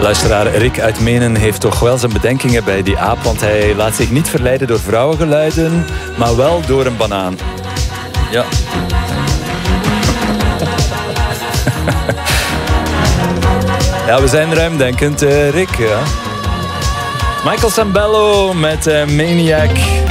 Luisteraar Rick uit Menen heeft toch wel zijn bedenkingen bij die aap, want hij laat zich niet verleiden door vrouwengeluiden, maar wel door een banaan. Ja. Ja, we zijn ruimdenkend, Rick. Ja. Michael Sambello met Maniac.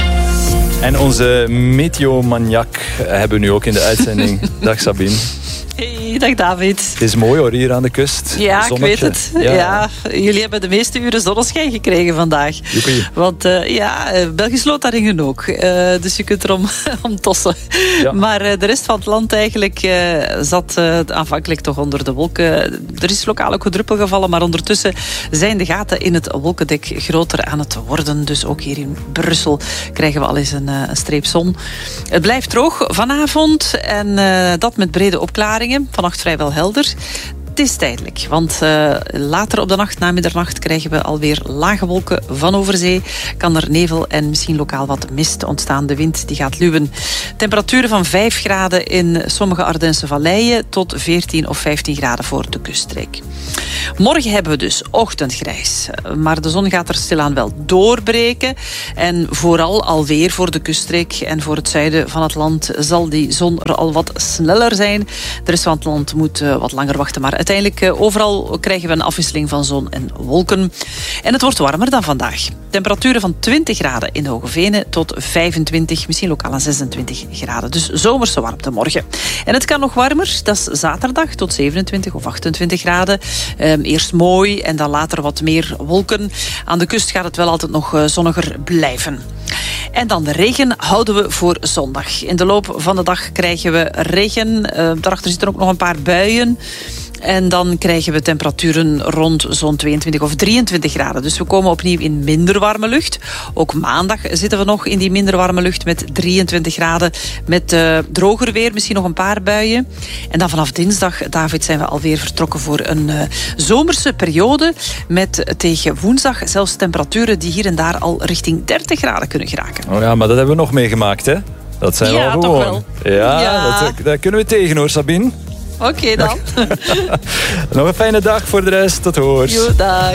En onze meteomaniak hebben we nu ook in de uitzending. Dag Sabine. Hey, dag David. Het is mooi hoor, hier aan de kust. Ja, Zonnetje. ik weet het. Ja, jullie hebben de meeste uren zonneschijn gekregen vandaag. Joepie. Want Belgisch Lothringen ook. Dus je kunt erom om tossen. Ja. Maar de rest van het land eigenlijk zat aanvankelijk toch onder de wolken. Er is lokaal ook gedruppel gevallen, maar ondertussen zijn de gaten in het wolkendek groter aan het worden. Dus ook hier in Brussel krijgen we al eens een streep zon. Het blijft droog vanavond en dat met brede opklaringen. Vannacht vrijwel helder. Het is tijdelijk, want later op de nacht, na middernacht, krijgen we alweer lage wolken van over zee. Kan er nevel en misschien lokaal wat mist ontstaan. De wind die gaat luwen. Temperaturen van 5 graden in sommige Ardense valleien tot 14 of 15 graden voor de kuststreek. Morgen hebben we dus ochtendgrijs. Maar de zon gaat er stilaan wel doorbreken. En vooral alweer voor de kuststreek en voor het zuiden van het land zal die zon er al wat sneller zijn. De rest van het land moet wat langer wachten, maar uiteindelijk overal krijgen we een afwisseling van zon en wolken. En het wordt warmer dan vandaag. Temperaturen van 20 graden in de Hoge Venen tot 25, misschien lokaal aan 26 graden. Dus zomerse warmte morgen. En het kan nog warmer, dat is zaterdag tot 27 of 28 graden. Eerst mooi en dan later wat meer wolken. Aan de kust gaat het wel altijd nog zonniger blijven. En dan de regen houden we voor zondag. In de loop van de dag krijgen we regen. Daarachter zitten ook nog een paar buien. En dan krijgen we temperaturen rond zo'n 22 of 23 graden. Dus we komen opnieuw in minder warme lucht. Ook maandag zitten we nog in die minder warme lucht met 23 graden. Met droger weer, misschien nog een paar buien. En dan vanaf dinsdag, David, zijn we alweer vertrokken voor een zomerse periode. Met tegen woensdag zelfs temperaturen die hier en daar al richting 30 graden kunnen geraken. Oh ja, maar dat hebben we nog meegemaakt, hè? Dat zijn we al gewoon. Toch wel. Ja. Dat kunnen we tegen, hoor, Sabine. Oké dan. Nog een fijne dag voor de rest. Tot hoors. Jo, dag.